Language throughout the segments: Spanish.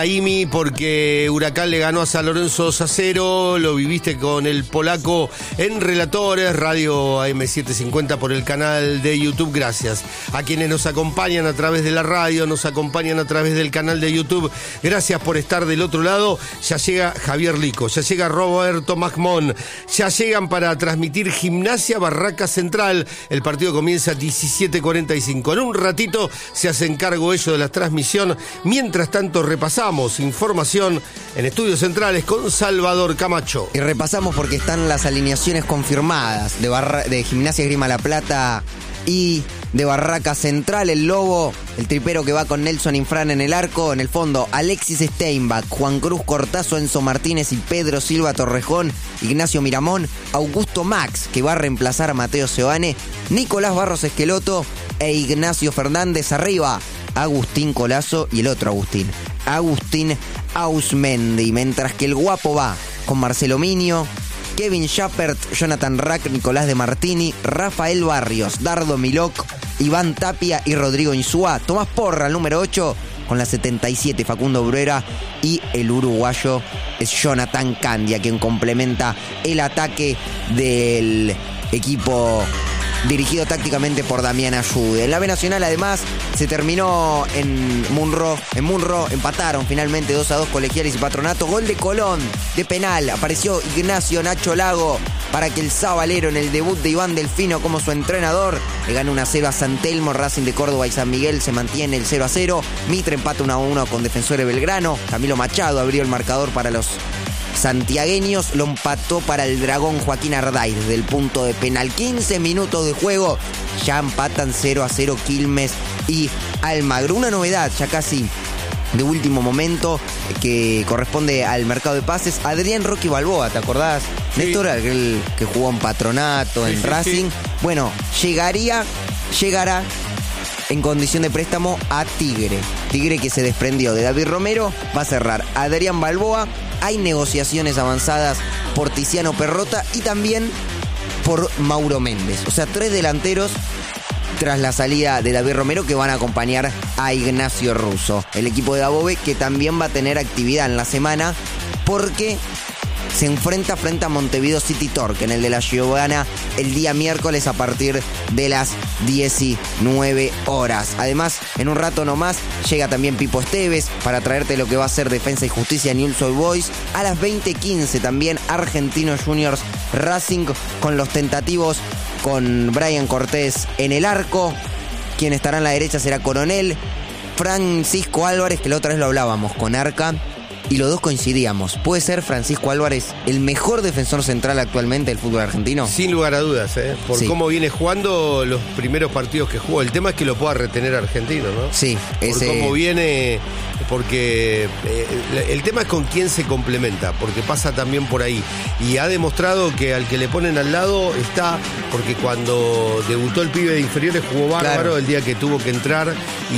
Imi, porque Huracán le ganó a San Lorenzo 2-0, lo viviste con el polaco en Relatores, Radio AM750 por el canal de YouTube. Gracias a quienes nos acompañan a través de la radio, nos acompañan a través del canal de YouTube. Gracias por estar del otro lado. Ya llega Javier Lico, ya llega Roberto Magmón, ya llegan para transmitir Gimnasia Barraca Central. El partido comienza a 17:45. En un ratito se hacen cargo ellos de la transmisión. Mientras tanto repasamos información en Estudios Centrales con Salvador Camacho. Y repasamos porque están las alineaciones confirmadas de Gimnasia Esgrima La Plata y de Barraca Central. El Lobo, el tripero que va con Nelson Infran en el arco. En el fondo, Alexis Steinbach, Juan Cruz Cortazo, Enzo Martínez y Pedro Silva Torrejón, Ignacio Miramón, Augusto Max, que va a reemplazar a Mateo Seoane, Nicolás Barros Esqueloto e Ignacio Fernández. Arriba, Agustín Colazo y el otro Agustín Ausmendi. Mientras que el Guapo va con Marcelo Minio, Kevin Schappert, Jonathan Rack, Nicolás de Martini, Rafael Barrios, Dardo Milok, Iván Tapia y Rodrigo Insúa. Tomás Porra, el número 8, con la 77, Facundo Bruera, y el uruguayo es Jonathan Candia, quien complementa el ataque del equipo dirigido tácticamente por Damián Ayude. En la B Nacional, además, se terminó en Munro, empataron finalmente 2-2 Colegiales y Patronato. Gol de Colón, de penal. Apareció Ignacio Nacho Lago para que el Zabalero, en el debut de Iván Delfino como su entrenador, le gana 1-0 a San Telmo. Racing de Córdoba y San Miguel se mantiene el 0-0. Mitre empata 1-1 con Defensores Belgrano. Camilo Machado abrió el marcador para los santiagueños, lo empató para el Dragón Joaquín Arday desde el punto de penal. 15 minutos de juego, ya empatan 0-0 Quilmes y Almagro. Una novedad ya casi de último momento que corresponde al mercado de pases. Adrián Rocky Balboa, ¿te acordás? Sí. Néstor, aquel que jugó en Patronato, en Racing. Sí. Bueno, llegará en condición de préstamo a Tigre. Tigre, que se desprendió de David Romero, va a cerrar Adrián Balboa. Hay negociaciones avanzadas por Tiziano Perrota y también por Mauro Méndez. O sea, 3 delanteros tras la salida de David Romero que van a acompañar a Ignacio Russo. El equipo de Dabove, que también va a tener actividad en la semana porque se enfrenta frente a Montevideo City Torque en el de la Giovana el día miércoles a partir de las 19 horas. Además, en un rato nomás llega también Pipo Esteves para traerte lo que va a ser Defensa y Justicia Newell's Old Boys. A las 20:15 también Argentinos Juniors Racing con los tentativos con Brian Cortés en el arco. Quien estará en la derecha será Coronel. Francisco Álvarez, que la otra vez lo hablábamos con Arca y los dos coincidíamos. ¿Puede ser Francisco Álvarez el mejor defensor central actualmente del fútbol argentino? Sin lugar a dudas, por sí, cómo viene jugando los primeros partidos que jugó. El tema es que lo pueda retener argentino, ¿no? Sí. Por cómo viene, porque el tema es con quién se complementa, porque pasa también por ahí. Y ha demostrado que al que le ponen al lado está, porque cuando debutó el pibe de inferiores jugó bárbaro, claro, el día que tuvo que entrar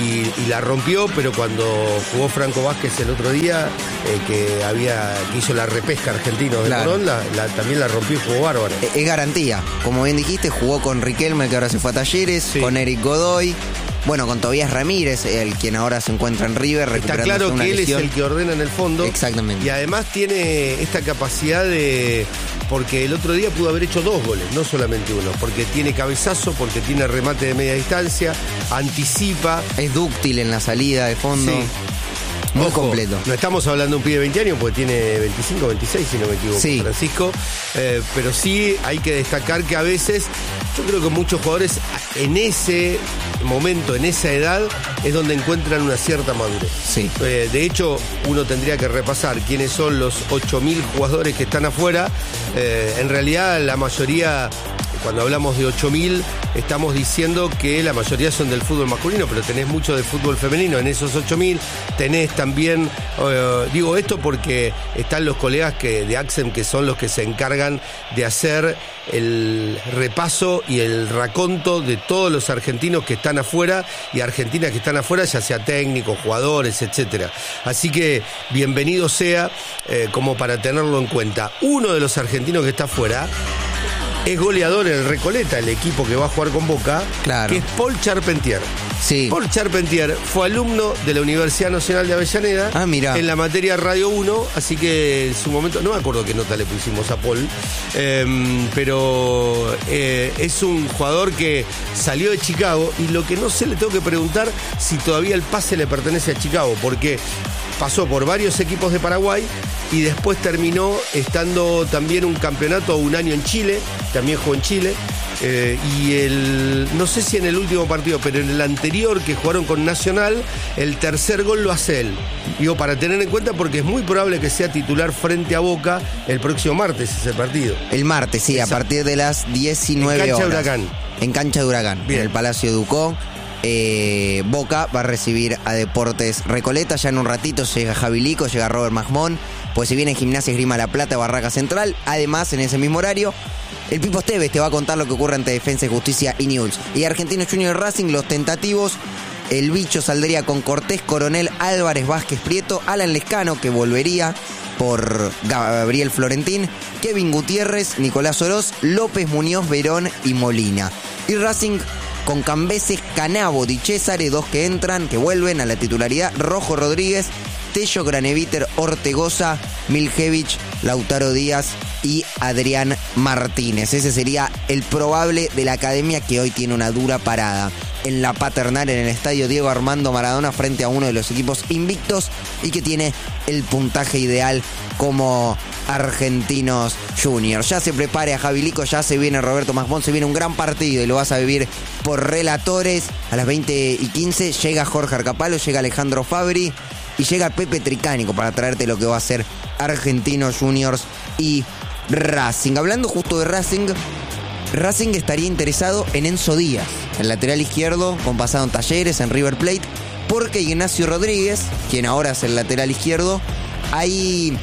y la rompió, pero cuando jugó Franco Vázquez el otro día, que hizo la repesca argentino de claro, Morón, también la rompió y jugó bárbaro. Es garantía, como bien dijiste, jugó con Riquelme, que ahora se fue a Talleres, sí, con Eric Godoy, bueno, con Tobías Ramírez, el quien ahora se encuentra en River. Está claro que él lesión. Es el que ordena en el fondo. Exactamente. Y además tiene esta capacidad de... Porque el otro día pudo haber hecho 2 goles, no solamente uno. Porque tiene cabezazo, porque tiene remate de media distancia, anticipa. Es dúctil en la salida de fondo. Sí. Muy Ojo, completo. No estamos hablando de un pibe de 20 años, porque tiene 25, 26, si no me equivoco, sí, Francisco. Pero sí hay que destacar que a veces, yo creo que muchos jugadores en ese momento, en esa edad, es donde encuentran una cierta madurez. Sí. De hecho, uno tendría que repasar quiénes son los 8.000 jugadores que están afuera. En realidad, la mayoría... Cuando hablamos de 8.000, estamos diciendo que la mayoría son del fútbol masculino, pero tenés mucho de fútbol femenino. En esos 8.000 tenés también, digo esto porque están los colegas de AXEM, que son los que se encargan de hacer el repaso y el raconto de todos los argentinos que están afuera y argentinas que están afuera, ya sea técnicos, jugadores, etcétera. Así que bienvenido sea, como para tenerlo en cuenta. Uno de los argentinos que está afuera es goleador en el Recoleta, el equipo que va a jugar con Boca, claro, que es Paul Charpentier. Sí. Paul Charpentier fue alumno de la Universidad Nacional de Avellaneda. Ah, mira. En la materia Radio 1, así que en su momento, no me acuerdo qué nota le pusimos a Paul, pero es un jugador que salió de Chicago y lo que no sé, le tengo que preguntar si todavía el pase le pertenece a Chicago, porque pasó por varios equipos de Paraguay y después terminó estando también un campeonato, un año en Chile, también jugó en Chile. No sé si en el último partido, pero en el anterior que jugaron con Nacional, el tercer gol lo hace él. Digo, para tener en cuenta, porque es muy probable que sea titular frente a Boca el próximo martes ese partido. El martes, sí, exacto. A partir de las 19 horas. En cancha de Huracán. En cancha de Huracán, bien. En el Palacio Ducó. Boca va a recibir a Deportes Recoleta. Ya en un ratito llega Javi Lico, llega Robert Magmón. Pues se viene Gimnasia Esgrima La Plata, Barraca Central. Además, en ese mismo horario, el Pipo Esteves te va a contar lo que ocurre ante Defensa y Justicia y Newell's. Y Argentinos Juniors Racing, los tentativos. El Bicho saldría con Cortés, Coronel, Álvarez, Vázquez, Prieto, Alan Lescano, que volvería por Gabriel Florentín, Kevin Gutiérrez, Nicolás Oroz, López, Muñoz, Verón y Molina. Y Racing con Cambeses, Canabo, Di Cesare, dos que entran, que vuelven a la titularidad, Rojo Rodríguez, Tello, Graneviter, Ortegoza, Miljevich, Lautaro Díaz y Adrián Martínez. Ese sería el probable de la academia, que hoy tiene una dura parada en la Paternal, en el estadio Diego Armando Maradona, frente a uno de los equipos invictos y que tiene el puntaje ideal como Argentinos Juniors. Ya se prepare a Javi Lico, ya se viene Roberto Magmón, se viene un gran partido y lo vas a vivir por relatores. A las 20:15 llega Jorge Arcapalo, llega Alejandro Fabri y llega Pepe Tricánico para traerte lo que va a ser Argentinos Juniors y Racing. Hablando justo de Racing estaría interesado en Enzo Díaz, el lateral izquierdo, con pasado en Talleres, en River Plate, porque Ignacio Rodríguez, quien ahora es el lateral izquierdo, hay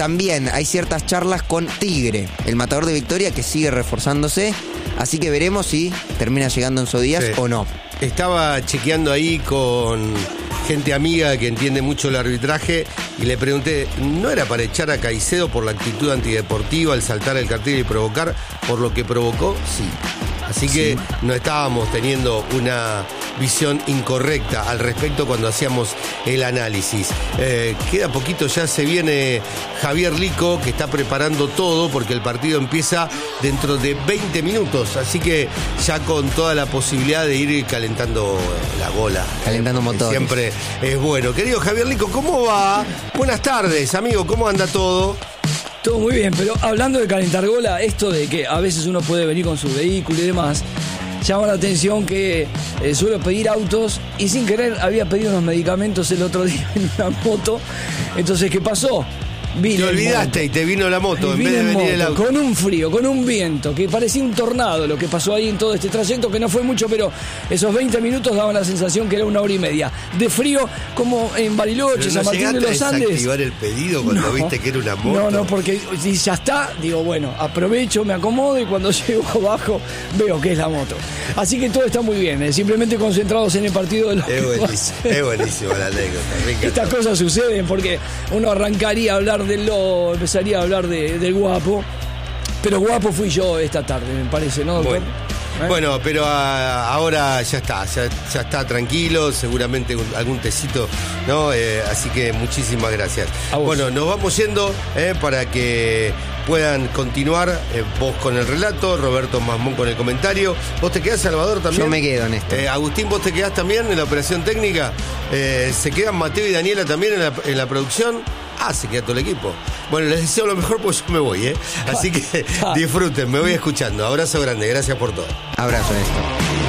ciertas charlas con Tigre, el matador de Victoria, que sigue reforzándose, así que veremos si termina llegando Enzo Díaz o no. Estaba chequeando ahí con gente amiga que entiende mucho el arbitraje y le pregunté, ¿no era para echar a Caicedo por la actitud antideportiva al saltar el cartel y provocar por lo que provocó? Sí. Así que no estábamos teniendo una visión incorrecta al respecto cuando hacíamos el análisis. Queda poquito, ya se viene Javier Lico, que está preparando todo porque el partido empieza dentro de 20 minutos. Así que ya con toda la posibilidad de ir calentando la gola. Calentando motores. Siempre es bueno. Querido Javier Lico, ¿cómo va? Buenas tardes, amigo, ¿cómo anda todo? Todo muy bien, pero hablando de calentar gola, esto de que a veces uno puede venir con su vehículo y demás, llama la atención que suelo pedir autos y sin querer había pedido unos medicamentos el otro día en una moto. Entonces, ¿qué pasó? Te olvidaste y te vino la moto en vez de venir el auto. Con un frío, con un viento, que parecía un tornado lo que pasó ahí en todo este trayecto, que no fue mucho, pero esos 20 minutos daban la sensación que era 1 hora y media de frío, como en Bariloche, San Martín de los Andes. ¿No activar el pedido cuando viste que era una moto? No, porque si ya está, digo, bueno, aprovecho, me acomodo y cuando llego abajo veo que es la moto. Así que todo está muy bien, simplemente concentrados en el partido de los... Es buenísimo la anécdota. Estas cosas suceden porque uno arrancaría a hablar empezaría a hablar del Guapo, pero Guapo fui yo esta tarde, me parece, ¿no, doctor? Bueno, pero ahora ya está tranquilo, seguramente algún tecito, ¿no? Así que muchísimas gracias. Bueno, nos vamos yendo para que puedan continuar vos con el relato, Roberto Magmón con el comentario. ¿Vos te quedás, Salvador, también? Yo me quedo en esto. Agustín, ¿vos te quedás también en la operación técnica? ¿Se quedan Mateo y Daniela también en la producción? Se queda todo el equipo. Bueno, les deseo lo mejor porque yo me voy, Así que disfruten, me voy escuchando. Abrazo grande, gracias por todo. Abrazo, esto.